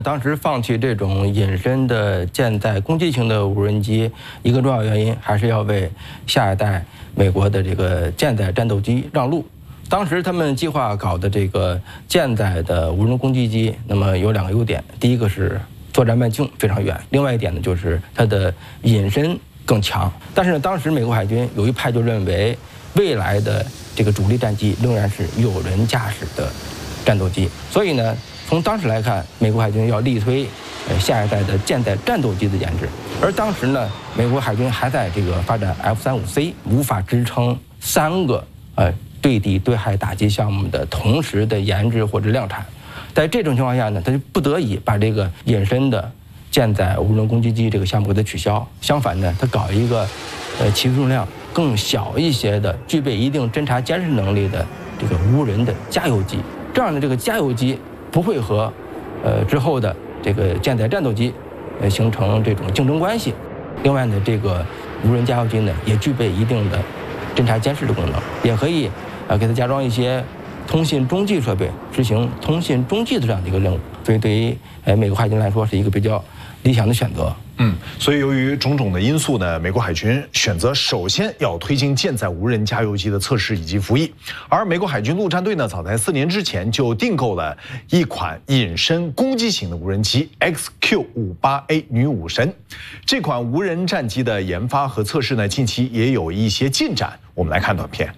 当时放弃这种隐身的舰载攻击型的无人机，一个重要原因还是要为下一代美国的这个舰载战斗机让路。当时他们计划搞的这个舰载的无人攻击机，那么有2个优点，第一个是作战半径非常远，另外一点呢就是它的隐身更强。但是呢，当时美国海军有一派就认为，未来的这个主力战机仍然是有人驾驶的战斗机，所以呢，从当时来看，美国海军要力推下一代的舰载战斗机的研制。而当时呢，美国海军还在这个发展 F-35C， 无法支撑3个对地对海打击项目的同时的研制或者量产。在这种情况下呢，他就不得已把这个隐身的舰载无人攻击机这个项目给它取消。相反呢，他搞一个起飞重量更小一些的、具备一定侦察监视能力的这个无人的加油机。这样的这个加油机不会和之后的这个舰载战斗机形成这种竞争关系。另外呢，这个无人加油机呢也具备一定的侦察监视的功能，也可以给它加装一些通信中继设备，执行通信中继的这样的一个任务。所以对于美国海军来说是一个比较理想的选择。 所以由于种种的因素呢，美国海军选择首先要推进舰载无人加油机的测试以及服役。而美国海军陆战队呢，早在4年之前就订购了一款隐身攻击型的无人机 XQ-58A 女武神。这款无人战机的研发和测试呢，近期也有一些进展。我们来看短片。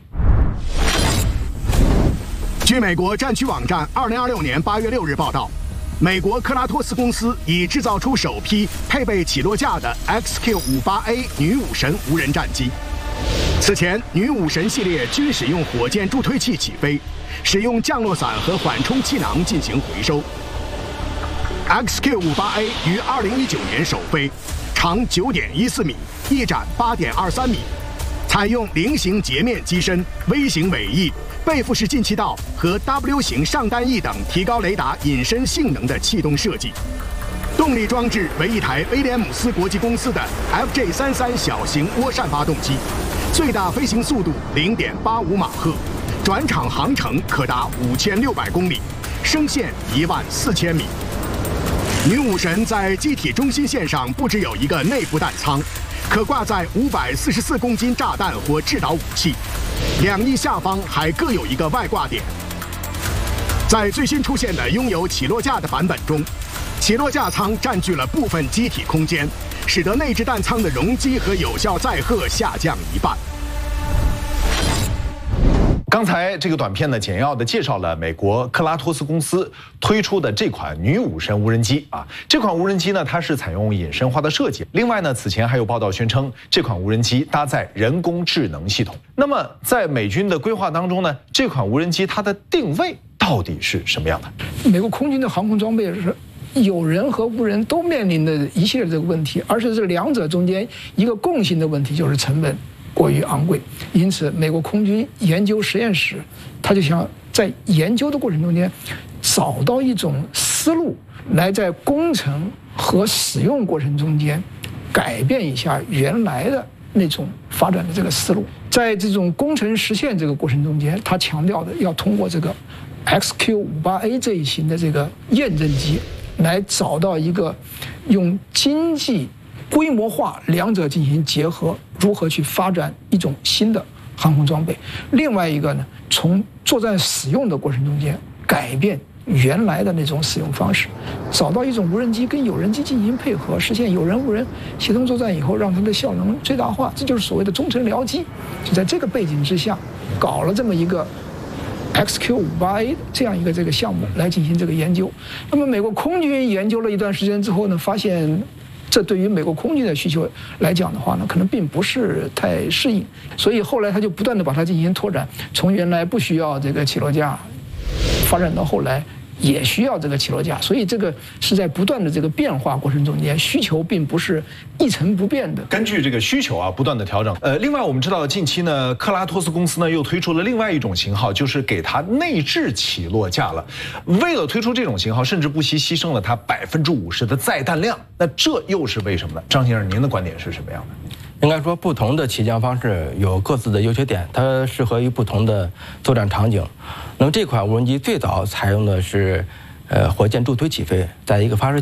据美国战区网站2026年8月6日报道，美国克拉托斯公司已制造出首批配备起落架的 XQ-58A 女武神无人战机。此前，女武神系列均使用火箭助推器起飞，使用降落伞和缓冲气囊进行回收。XQ-58A 于2019年首飞，长9.14米，翼展8.23米，采用菱形截面机身、V 型尾翼、背负式进气道和 W 型上单翼等提高雷达隐身性能的气动设计。动力装置为一台威廉姆斯国际公司的 FJ33小型涡扇发动机，最大飞行速度0.85马赫，转场航程可达5600公里，升限14000米。女武神在机体中心线上不只有一个内部弹舱，可挂载544公斤炸弹或制导武器，2翼下方还各有一个外挂点。在最新出现的拥有起落架的版本中，起落架舱占据了部分机体空间，使得内置弹舱的容积和有效载荷下降1半。 刚才这个短片呢，简要的介绍了美国克拉托斯公司推出的这款女武神无人机啊。这款无人机呢，它是采用隐身化的设计。另外呢，此前还有报道宣称，这款无人机搭载人工智能系统。那么在美军的规划当中呢，这款无人机它的定位到底是什么样的？ 美国空军的航空装备是有人和无人都面临的一系列这个问题，而是这两者中间一个共性的问题就是成本过于昂贵。因此，美国空军研究实验室他就想在研究的过程中间找到一种思路，来在工程和使用过程中间改变一下原来的那种发展的这个思路。在这种工程实现这个过程中间，他强调的要通过这个 XQ-58A 这一型的这个验证机来找到一个用经济规模化两者进行结合，如何去发展一种新的航空装备。另外一个呢，从作战使用的过程中间改变原来的那种使用方式，找到一种无人机跟有人机进行配合，实现有人无人协同作战以后，让它的效能最大化，这就是所谓的中程僚机。就在这个背景之下，搞了这么一个XQ-58A 这样一个这个项目来进行这个研究。那么美国空军研究了一段时间之后呢，发现这对于美国空军的需求来讲的话呢，可能并不是太适应，所以后来他就不断的把它进行拓展，从原来不需要这个起落架，发展到后来也需要这个起落架，所以这个是在不断的这个变化过程中间，需求并不是一成不变的。 根据这个需求啊，不断的调整。另外我们知道近期呢，克拉托斯公司呢又推出了另外一种型号，就是给它内置起落架了。为了推出这种型号，甚至不惜牺牲了它50%的载弹量。那这又是为什么呢？张先生，您的观点是什么样的？ 应该说，不同的起降方式有各自的优缺点，它适合于不同的作战场景。那么这款无人机最早采用的是火箭助推起飞，在一个发射